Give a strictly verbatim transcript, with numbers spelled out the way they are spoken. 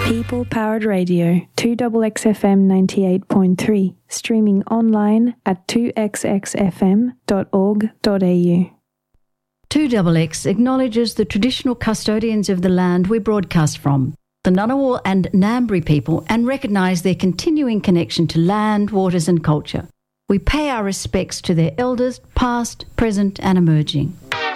People Powered Radio, two X X F M ninety-eight point three, streaming online at two x x f m dot org dot a u. two X X acknowledges the traditional custodians of the land we broadcast from, the Ngunnawal and Ngambri people, and recognise their continuing connection to land, waters and culture. We pay our respects to their elders, past, present and emerging.